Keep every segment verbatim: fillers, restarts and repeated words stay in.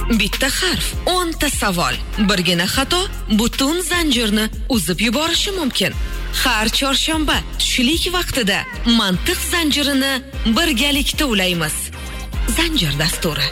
Bitta harf, o'nta savol. Birgina xato butun zanjirni uzib yuborishi mumkin. Har chorshanba tushlik vaqtida mantiq zanjirini birgalikda ulaymiz. Zanjir dasturi.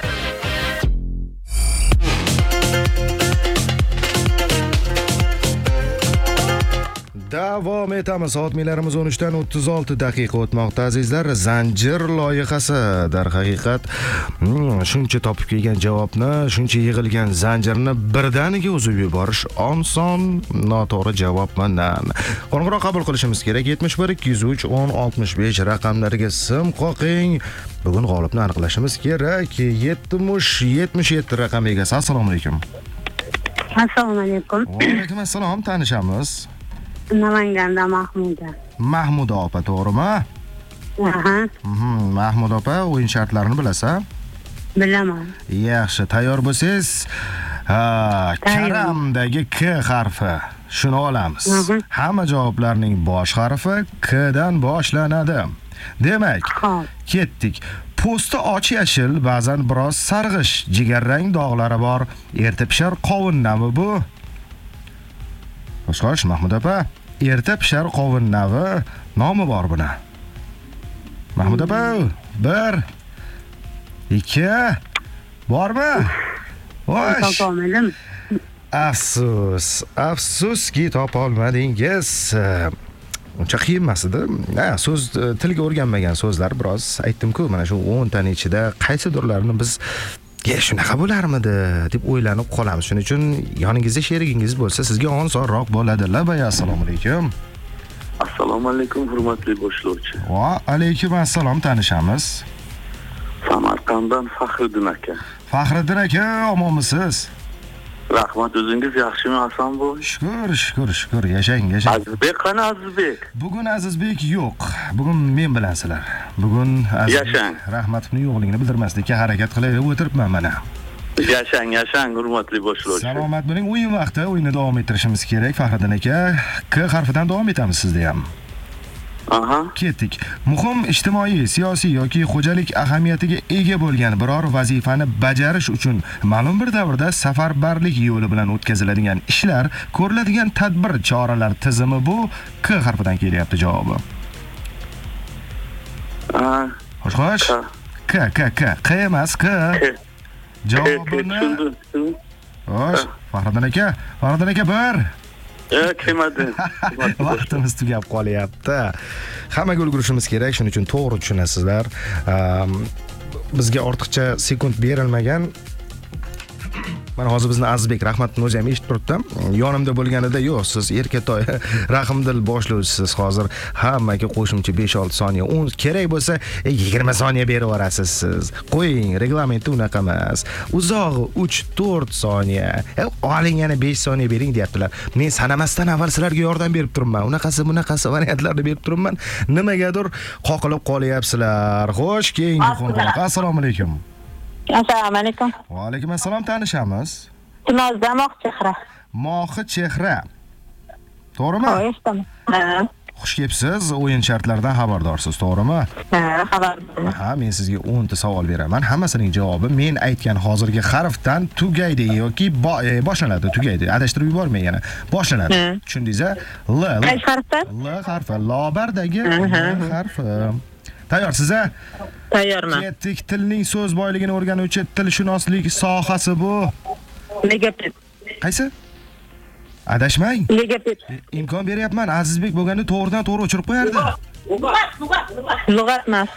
Davom etamiz. Soatlarimiz o'n uchdan o'ttiz olti daqiqa o'tmoqda azizlar. Zanjir loyihasi darhaqiqat shuncha topib kelgan javobni, shuncha yig'ilgan zanjirni birdaniga uzib yuborish oson, noto'g'ri javob mandan. Qo'ng'iroq qabul qilishimiz kerak. yetmish bir ikki yuz uch o'n oltmish besh raqamlariga sim qoqing. Bugun g'olibni aniqlashimiz kerak. yetmish yetmish yetti raqam egasi. Assalomu alaykum. Assalomu alaykum. Va alaykum assalom. Tanishamiz. Namanganda Mahmuda. Mahmuda opa, to'g'rimi? Aha. Mhm, Mahmuda opa, o'yin shartlarini bilasiz? Bilaman. Yaxshi, tayyor bo'lsangiz, ha, karamdagi K harfi shuni olamiz. Hamma javoblarning bosh harfi K dan boshlanadi. Demak, ketdik. Po'sti och yashil, ba'zan biroz sarg'ish, jigarrang dog'lari bor. Erta pishar qovun navi bu. Xo'sh, Mahmud opa, erta pishar qovun navi nomi bor buni. Mahmud opa, bir, ikki, bormi? Xo'sh. Topolmadim. Afsus, afsuski topolmadingiz. Uncha qiyin emas-edi. Ha, so'z tilga o'rganmagan so'zlar biroz aytdim-ku, mana shu o'n taning ichida qaysidirlarini biz "Ye, shunaqa bo'larmidi?" deb o'ylanib qolamiz. Shuning uchun yoningizda sherigingiz bo'lsa, sizga osonroq bo'ladi. Labay, assalomu alaykum. Assalomu alaykum, hurmatli boshlovchi. Va alaykum assalom, tanishamiz. Samarqanddan Faxriddin aka. Faxriddin aka, omonmisiz? Rahmat, o'zingiz yaxshimi, Hasan boy? Shukr, shukr, shukr. Yashang, yashang. Azizbek qani Azizbek? Bugun Azizbek yo'q. Bugun men bilansizlar. Bugun Azizbek Yashang. Rahmatovning yo'qligini bildirmaslikka harakat qilayotib o'tiribman mana. Yashang, yashang, hurmatli boshlovchi. Salomat bo'ling. O'yin vaqti o'yinni davom ettirishimiz kerak. Faxriddin aka, K harfidan davom etamiz sizda ham. Aha. Ketdik. Muhim ijtimoiy, siyosiy yoki xo'jalik ahamiyatiga ega bo'lgan biror vazifani bajarish uchun ma'lum bir davrda safarbarlik yo'li bilan o'tkaziladigan ishlar, ko'riladigan tadbir, choralar tizimi bu K harfidan kelyapti javobi. Ha. Xo'sh, xo'sh. K, K, K. Q emas, K. Javobini. Xo'sh, Faxriddin aka, Faxriddin aka bir. Eh, kelmadi. Vaqtimiz tugab qolyapti. Hammaga ulgurishimiz kerak, shuning uchun to'g'ri tushunasizlar. Bizga ortiqcha sekund berilmagan. Mana hozir bizni Azizbek Rahmatning o'zi ham eshitib turibdi. Yonimda bo'lganida, yo'q, siz Erkatoy Rahimdil boshlovchisiz. Hozir hammaga qo'shimcha besh olti soniya, o'n kerak bo'lsa yigirma soniya berib yuborasiz siz. Qo'ying, reglamentda unaqa emas. Uzog'i uch to'rt soniya. E, oling yana besh soniya bering deyaptilar. Men sanamasdan avval sizlarga yordam berib turibman. Unaqasi, bunaqasi variantlarni berib turibman. Nimagadir qoqilib qolyapsizlar. Xo'sh, keyingi qo'ng'iroq. Assalomu alaykum. Assalomu alaykum. Va alaykum assalom, tanishamiz. Chinozda Moqchehra. Moqchehra. To'g'rimi? Ha, eshitaman. Ha. Xush kelibsiz. O'yin shartlaridan xabardorsiz, to'g'rimi? Ha, xabardorman. Ha, men sizga o'n ta savol beraman. Hammasining javobi men aytgan hozirgi harfdan tugaydi yoki bo- e, boshlanadi, tugaydi. Adashtirib yubormang yana. Boshlanadi. Tushundingiz-a? L. Qaysi harfdan? L harfi, Lobardagi L harfi. Tayyorsiz-a? Tayyorman. Ketdik. Tilning so'z boyligini o'rganuvchi tilshunoslik sohasi bu. Logoped. Qaysi? Adashmang. Logoped. Imkon beryapman. Azizbek bo'lganda to'g'ridan to'g'ri o'chirib qo'yardi. Lug'at emas.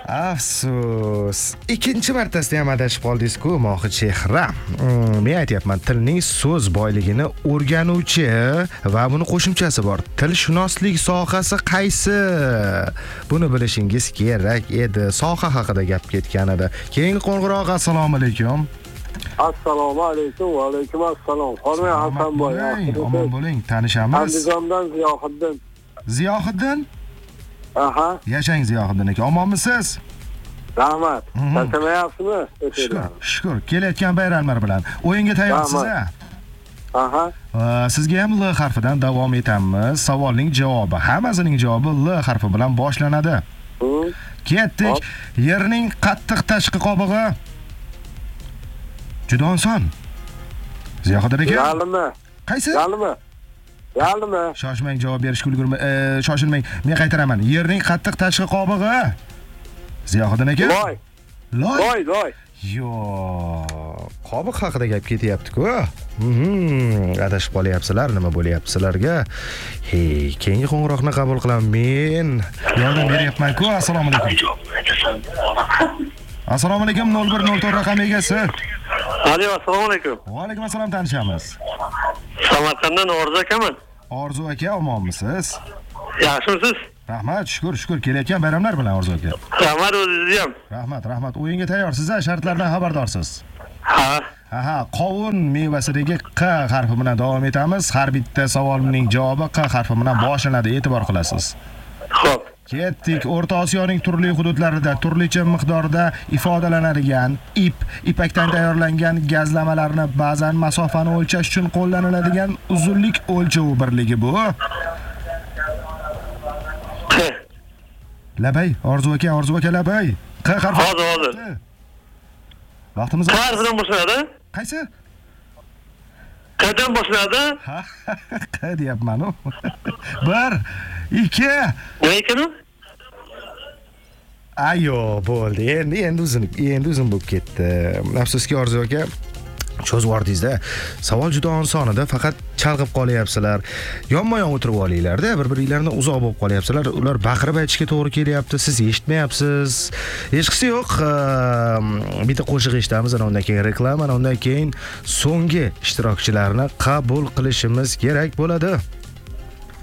Afsus. Ikkinchi martasida ham adashib qoldingiz-ku, Moqchehra. Hmm, men aytyapman, tilning so'z boyligini o'rganuvchi va buni qo'shimchasi bor. Tilshunoslik sohasi qaysi? Buni bilishingiz kerak edi. Soha haqida gap ketgan edi. Keyingi qo'ng'iroq. Assalomu alaykum. Assalomu alaykum. Va alaykum assalom. Xormay Hasan boy. Omon bo'ling, tanishamiz. Andijondan Ziyohiddin. Ziyohiddin? Aha. Yashang Ziyohiddin aka. Omonmisiz? Rahmat. Tashamayapsizmi? Shukr, shukr. Kelayotgan bayramlar bilan. O'yinga tayyorsiz-a? Aha. Sizga ham L harfidan davom etamiz. Savolning javobi, hammasining javobi L harfi bilan boshlanadi. Ketdik. Yerning qattiq tashqi qobig'i. Juda oson. Ziyoxotir aka. Yalimi? Qaysi? Yalimi? Yalimi? Shoshmang, javob berishga ulgurmang. E, shoshilmang. Men qaytaraman. Yerning qattiq tashqi qobig'i. Ziyoxotir aka. Loy. Loy. Loy, loy. Yo, qobiq haqida gap ketyapti-ku. Mhm, adashib qolyapsizlar, nima bo'lyapti sizlarga? Hey, keyingi qo'ng'iroqni qabul qilaman. Men yordam beryapman-ku. Assalomu alaykum. Assalomu alaykum. nol bir nol to'rt raqam egasi. Alo, assalomu alaykum. Va alaykum assalom, tanishamiz. Samarqanddan Orzu akaman. Orzu aka, omonmisiz? Yaxshimisiz? Rahmat, shukr, shukr. Kelayotgan bayramlar bilan Orzu aka. Rahmat o'zingizni ham. Rahmat, rahmat. O'yinga tayyorsiz-a? Shartlardan xabardorsiz. Ha. Aha, qovun mevasidagi Q harfi bilan davom etamiz. Har bitta savolimning javobi Q harfi bilan boshlanadi, e'tibor qilasiz. Xo'p. Ketdik. O'rta Osiyoning turli hududlarida turlicha miqdorda ifodalanadigan ip, ipakdan tayyorlangan gazlamalarni ba'zan masofani o'lchash uchun qo'llaniladigan uzunlik o'lchovi birligi bu. Labay, Orzu aka, Orzu aka labay. Q harfi. Hozir, hozir. Vaqtimiz Q harfidan boshlanadi? Qaysi? Qdan boshlanadi? Ha, Q deyapman-ku. bir, ikki. Nima ekan u? Ayo, bo'ldi. Endi endi uzun, endi uzun bo'lib ketdi. Afsuski Orzu aka, cho'zvordingizda. Savol juda oson edi, faqat chalg'ib qolyapsizlar. Yonma-yon o'tirib olinglar-da, bir-biringlarni uzoq bo'lib qolyapsizlar. Ular baqirib aytishga to'g'ri kelyapti, siz eshitmayapsiz. Hech qisi yo'q. Bitta qo'shiq eshitamiz, ana undan keyin reklama, ana undan keyin so'nggi ishtirokchilarni qabul qilishimiz kerak bo'ladi.